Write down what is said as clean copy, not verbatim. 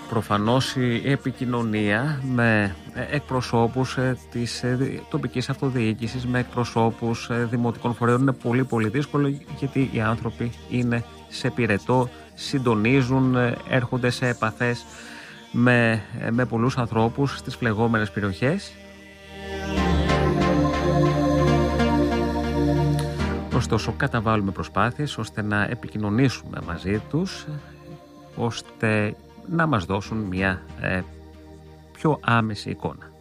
Προφανώς η επικοινωνία με εκπροσώπους της τοπικής αυτοδιοίκησης, με εκπροσώπους δημοτικών φορέων είναι πολύ πολύ δύσκολο, γιατί οι άνθρωποι είναι σε πυρετό, συντονίζουν, έρχονται σε επαφές με πολλούς ανθρώπους στις φλεγόμενες περιοχές. Ωστόσο, καταβάλουμε προσπάθειες ώστε να επικοινωνήσουμε μαζί τους, ώστε να μας δώσουν μια πιο άμεση εικόνα.